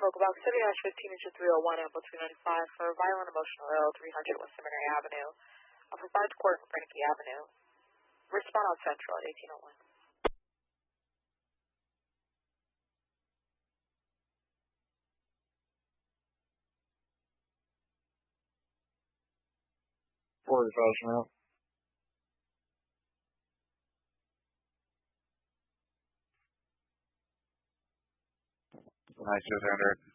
Box City, Ash 15 into 301, Ample 295 for violent emotional ill, 300 West Seminary Avenue. For 5 Court and Frankie Avenue. Respond on Central at 1801. Now. Nice, 200.